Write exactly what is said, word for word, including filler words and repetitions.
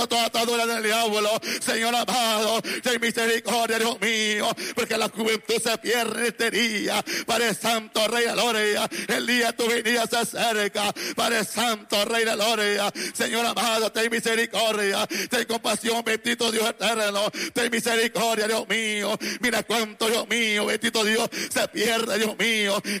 toda atadura del diablo. Señor amado, ten misericordia, Dios mío, porque la juventud se pierde este día. Padre Santo, Rey de Gloria, el día de tu venida se acerca. Padre Santo, Rey de Gloria, Señor amado, ten misericordia, ten compasión, bendito Dios eterno, ten misericordia, Dios mío. Mira cuánto, Dios mío, bendito Dios, se pierde, Dios mío,